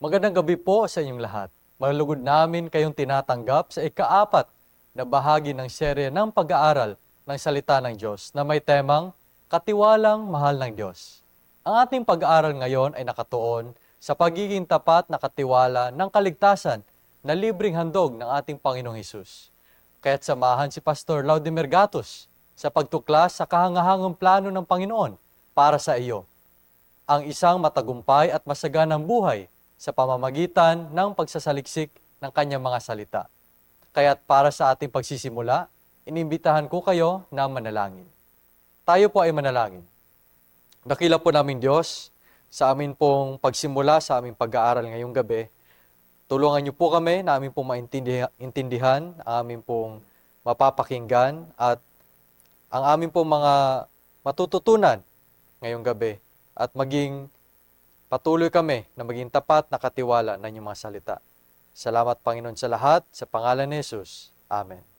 Magandang gabi po sa inyong lahat. Malugod namin kayong tinatanggap sa ika-4 na bahagi ng serye ng pag-aaral ng Salita ng Diyos na may temang Katiwalang Mahal ng Diyos. Ang ating pag-aaral ngayon ay nakatuon sa pagiging tapat na katiwala ng kaligtasan na libreng handog ng ating Panginoong Hesus. Kaya't samahan si Pastor Laudimir Gatos sa pagtuklas sa kahangahangang plano ng Panginoon para sa iyo. Ang isang matagumpay at masaganang buhay sa pamamagitan ng pagsasaliksik ng kanyang mga salita. Kaya't para sa ating pagsisimula, inimbitahan ko kayo na manalangin. Tayo po ay manalangin. Dakila po namin Diyos, sa amin pong pagsimula sa aming pag-aaral ngayong gabi, tulungan niyo po kami na amin pong maintindihan, ang amin pong mapapakinggan at ang amin pong mga matututunan ngayong gabi at maging patuloy kami na maging tapat na katiwala ng inyong mga salita. Salamat Panginoon sa lahat, sa pangalan ni Jesus. Amen.